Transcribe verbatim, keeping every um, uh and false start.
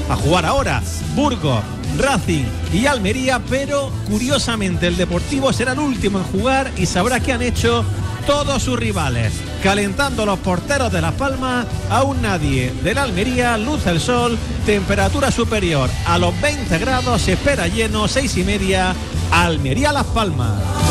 a jugar ahora Burgos, Racing y Almería, pero curiosamente el Deportivo será el último en jugar y sabrá qué han hecho todos sus rivales. Calentando los porteros de Las Palmas, aún nadie del Almería, luce el sol, temperatura superior a los veinte grados, se espera lleno, seis y media, Almería Las Palmas.